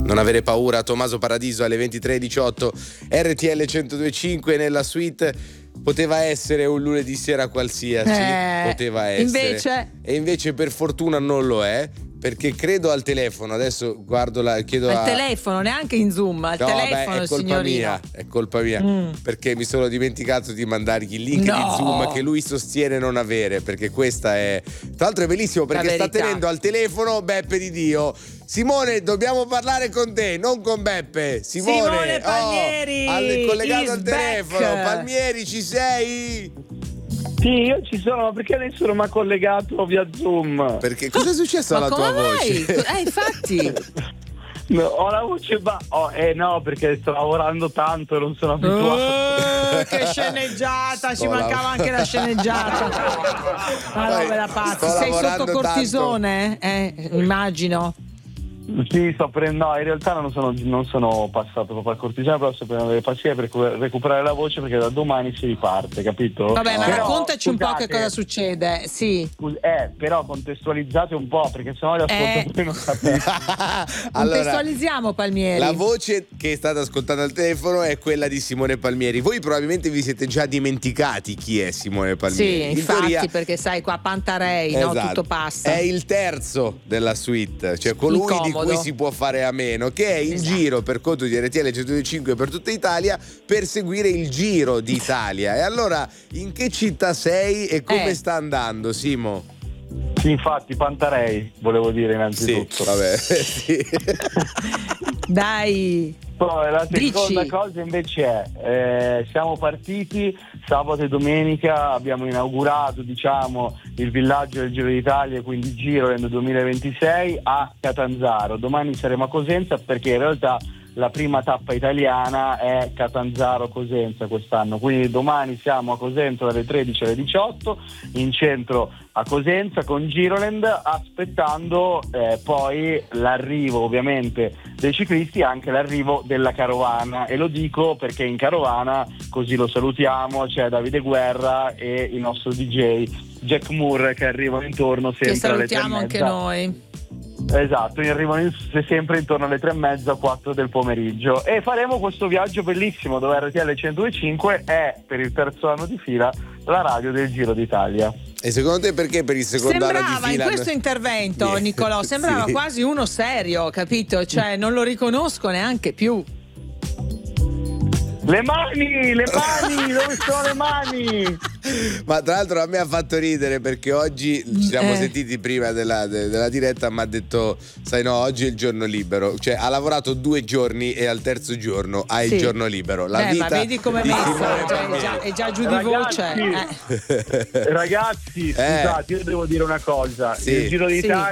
Non avere paura, Tommaso Paradiso alle 23:18, RTL 102.5 nella suite. Poteva essere un lunedì sera qualsiasi, poteva essere. Invece per fortuna non lo è, perché credo al telefono. Adesso guardo chiedo al telefono, neanche in Zoom, al telefono, è colpa mia, perché mi sono dimenticato di mandargli il link di Zoom che lui sostiene non avere, perché questa è, tra l'altro è bellissimo perché sta tenendo al telefono Beppe Di Dio. Simone, dobbiamo parlare con te, non con Beppe. Simone Palmieri, collegato al telefono. Palmieri, ci sei? Sì, io ci sono, ma perché nessuno mi ha collegato via Zoom? Perché cosa è successo alla tua voce? Infatti. No, ho la voce no, perché sto lavorando tanto e non sono abituato. Che sceneggiata, ci mancava anche la sceneggiata. Ma no, me la pazzi. Sei sotto cortisone? Immagino. Sì, no, in realtà non sono passato proprio al cortisone, però sto prendendo delle pastiglie per recuperare la voce, perché da domani si riparte, capito? Vabbè, ma raccontaci un po' che cosa succede. Sì. Però contestualizzate un po', perché sennò gli ascoltatori non sapete. Contestualizziamo, Palmieri. La voce che state ascoltando al telefono è quella di Simone Palmieri. Voi probabilmente vi siete già dimenticati chi è Simone Palmieri. Sì, infatti, perché sai, qua Pantarei, esatto, no? Tutto passa. È il terzo della suite, cioè colui di cui si può fare a meno, che è in giro per conto di RTL 102.5 per tutta Italia per seguire il Giro d'Italia. E allora, in che città sei e come sta andando, Simo? Sì, infatti, Pantarei, volevo dire innanzitutto. Sì, vabbè, sì. Dai. Poi la seconda cosa invece è siamo partiti sabato e domenica, abbiamo inaugurato il villaggio del Giro d'Italia, quindi Giroland 2026 a Catanzaro. Domani saremo a Cosenza, perché in realtà la prima tappa italiana è Catanzaro-Cosenza quest'anno, quindi domani siamo a Cosenza dalle 13 alle 18 in centro a Cosenza con Giroland, aspettando poi l'arrivo ovviamente dei ciclisti e anche l'arrivo della carovana. E lo dico perché in carovana, così lo salutiamo, c'è Davide Guerra e il nostro DJ Jack Moore che arrivano intorno sempre che salutiamo anche noi. Esatto, arrivano sempre intorno alle 3:30 4 del pomeriggio, e faremo questo viaggio bellissimo dove RTL 102.5 è per il terzo anno di fila la radio del Giro d'Italia. E secondo te perché per il secondo anno di fila? Sembrava in questo intervento, Nicolò, sembrava quasi uno serio, capito? Cioè non lo riconosco neanche più. Le mani, dove sono le mani? Ma tra l'altro a me ha fatto ridere, perché oggi ci siamo sentiti prima della diretta, mi ha detto, sai no, oggi è il giorno libero, cioè ha lavorato 2 giorni e al terzo giorno ha il giorno libero. La vita, ma vedi come è messa, è già giù di voce. Ragazzi, scusate, io devo dire una cosa, il Giro d'Italia